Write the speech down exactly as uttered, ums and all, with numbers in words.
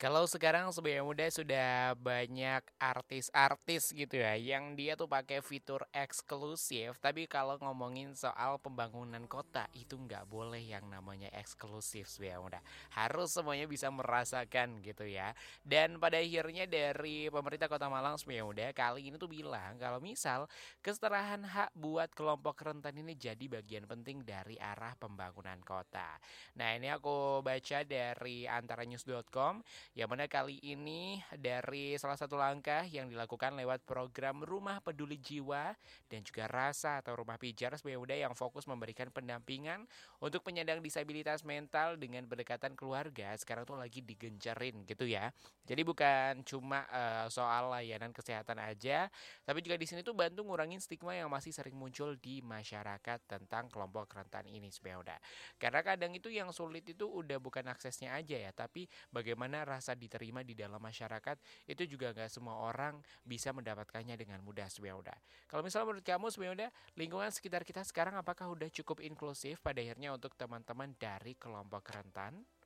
Kalau sekarang sebenarnya muda sudah banyak artis-artis gitu ya yang dia tuh pakai fitur eksklusif. Tapi kalau ngomongin soal pembangunan kota itu nggak boleh yang namanya eksklusif sebenarnya muda. Harus semuanya bisa merasakan gitu ya. Dan pada akhirnya dari pemerintah Kota Malang sebenarnya muda kali ini tuh bilang kalau misal kesetarahan hak buat kelompok rentan ini jadi bagian penting dari arah pembangunan kota. Nah ini aku baca dari antaranews dot com yang mana kali ini dari salah satu langkah yang dilakukan lewat program Rumah Peduli Jiwa dan juga Rasa atau Rumah Pijar sebagai muda yang fokus memberikan pendampingan untuk penyandang disabilitas mental dengan pendekatan keluarga sekarang tuh lagi digencarin gitu ya. Jadi bukan cuma eh, soal layanan kesehatan aja, tapi juga di sini tuh bantu ngurangin stigma yang masih sering muncul di masyarakat tentang kelompok rentan ini sebenarnya udah. Karena kadang itu yang sulit itu udah bukan aksesnya aja ya, tapi bagaimana rasa diterima di dalam masyarakat itu juga nggak semua orang bisa mendapatkannya dengan mudah sebenarnya udah. Kalau misalnya menurut kamu sebenarnya udah lingkungan sekitar kita sekarang apakah udah cukup inklusif pada akhirnya untuk teman-teman dari kelompok rentan?